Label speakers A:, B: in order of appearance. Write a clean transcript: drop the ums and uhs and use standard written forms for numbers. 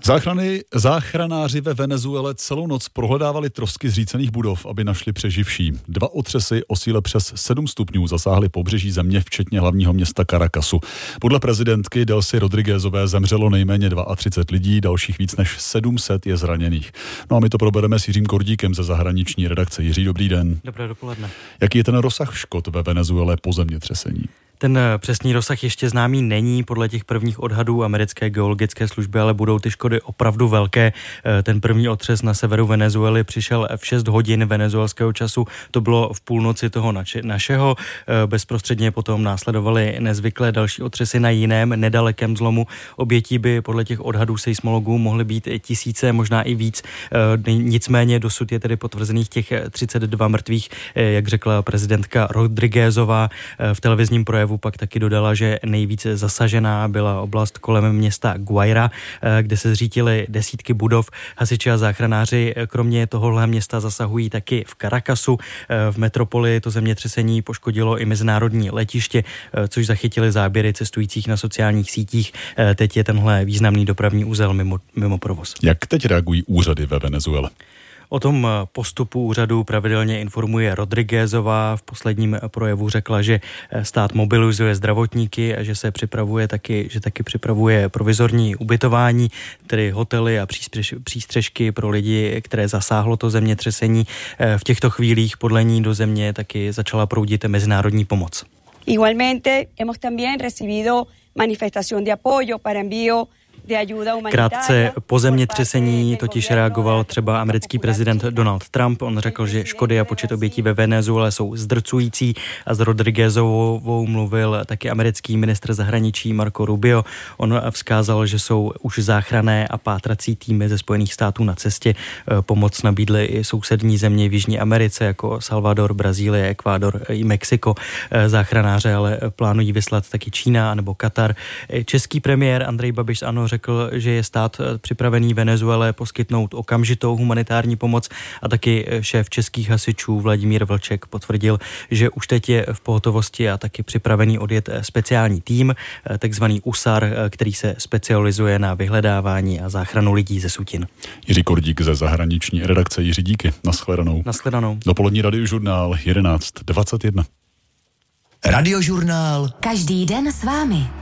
A: Záchranáři ve Venezuele celou noc prohledávali trosky zřícených budov, aby našli přeživší. 2 otřesy o síle přes 7 stupňů zasáhly pobřeží země, včetně hlavního města Caracasu. Podle prezidentky Delcy Rodriguezové zemřelo nejméně 32 lidí, dalších víc než 700 je zraněných. No a my to probereme s Jiřím Kordíkem ze zahraniční redakce. Jiří, dobrý den.
B: Dobré dopoledne.
A: Jaký je ten rozsah škod ve Venezuele po zemětřesení?
B: Ten přesný rozsah ještě známý není, podle těch prvních odhadů americké geologické služby, ale budou ty škody opravdu velké. Ten první otřes na severu Venezuely přišel v 6 hodin venezuelského času, to bylo v půlnoci toho našeho. Bezprostředně potom následovaly nezvyklé další otřesy na jiném nedalekém zlomu. Obětí by podle těch odhadů seismologů mohly být tisíce, možná i víc. Nicméně dosud je tedy potvrzených těch 32 mrtvých, jak řekla prezidentka Rodriguezová v televizním projevu. Pak taky dodala, že nejvíce zasažená byla oblast kolem města Guaira, kde se zřítily desítky budov. Hasiči a záchranáři kromě tohohle města zasahují taky v Caracasu. V metropoli to zemětřesení poškodilo i mezinárodní letiště, což zachytili záběry cestujících na sociálních sítích. Teď je tenhle významný dopravní úzel mimo provoz.
A: Jak teď reagují úřady ve Venezuele?
B: O tom postupu úřadu pravidelně informuje Rodriguezová. V posledním projevu řekla, že stát mobilizuje zdravotníky a že se připravuje taky připravuje provizorní ubytování, tedy hotely a přístřešky pro lidi, které zasáhlo to zemětřesení. V těchto chvílích podle ní do země taky začala proudit mezinárodní pomoc.
C: Igualmente hemos también recibido manifestación de apoyo para envío.
B: Krátce po zemětřesení totiž reagoval třeba americký prezident Donald Trump. On řekl, že škody a počet obětí ve Venezuele jsou zdrcující a s Rodriguezovou mluvil taky americký ministr zahraničí Marco Rubio. On vzkázal, že jsou už záchranné a pátrací týmy ze Spojených států na cestě. Pomoc nabídly i sousední země v Jižní Americe, jako Salvador, Brazílie, Ekvádor i Mexiko. Záchranáře ale plánují vyslat taky Čína nebo Katar. Český premiér Andrej Babiš ANO řekl, že je stát připravený Venezuele poskytnout okamžitou humanitární pomoc a taky šéf českých hasičů Vladimír Vlček potvrdil, že už teď je v pohotovosti a taky připravený odjet speciální tým, takzvaný USAR, který se specializuje na vyhledávání a záchranu lidí ze sutin.
A: Jiří Kordík ze zahraniční redakce. Jiří, díky. Nashledanou. Dopolední radiožurnál 11:21.
D: Radiožurnál.
E: Každý den s vámi.